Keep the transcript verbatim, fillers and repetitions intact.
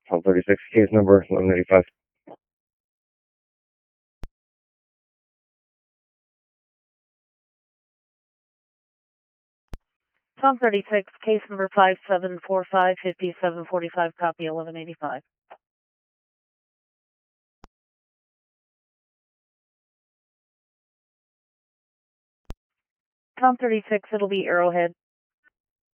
Tom thirty-six, case number eleven eighty-five. Tom thirty-six, case number five seven four five five seven four five, copy eleven eighty-five. Tom thirty-six, it'll be Arrowhead.